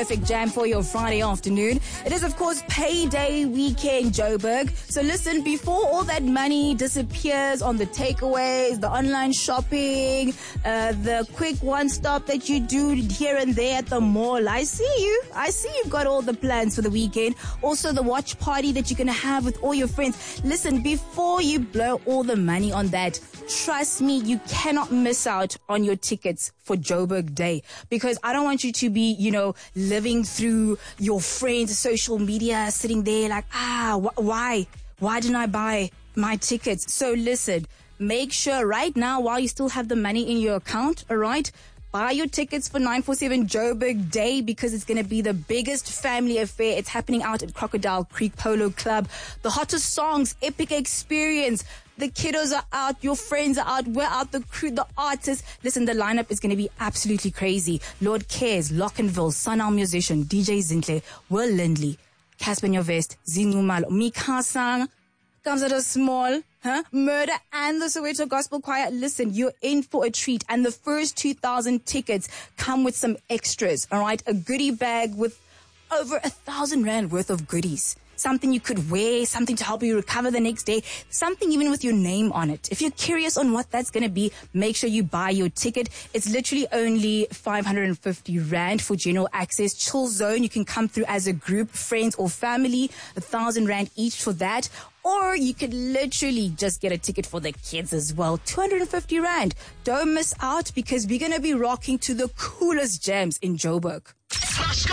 perfect jam for your Friday afternoon. It is, of course, payday weekend, Joburg. So listen, before all that money disappears on the takeaways, the online shopping, the quick one stop that you do here and there at the mall, I see you. I see you've got all the plans for the weekend. Also, the watch party that you're going to have with all your friends. Listen, before you blow all the money on that, trust me, you cannot miss out on your tickets for Joburg Day, because I don't want you to be, living through your friends' social media, sitting there like, why didn't I buy my tickets? So listen, make sure right now, while you still have the money in your account, all right, buy your tickets for 947 Joburg Day, because it's going to be the biggest family affair. It's happening out at Crocodile Creek Polo Club. The hottest songs, epic experience. The kiddos are out, your friends are out, we're out, the crew, the artists. Listen, the lineup is going to be absolutely crazy. Lord Cares, Lockenville, Sunal Musician, DJ Zintle, Will Lindley, Casper Nyovest, Zinumalo, Mikasa, comes at a small, Murder, and the Soweto Gospel Choir. Listen, you're in for a treat. And the first 2,000 tickets come with some extras, all right? A goodie bag with over 1,000 Rand worth of goodies. Something you could wear, something to help you recover the next day, something even with your name on it. If you're curious on what that's going to be, make sure you buy your ticket. It's literally only 550 Rand for general access. Chill zone, you can come through as a group, friends or family, 1,000 Rand each for that. Or you could literally just get a ticket for the kids as well, 250 Rand. Don't miss out, because we're going to be rocking to the coolest jams in Joburg.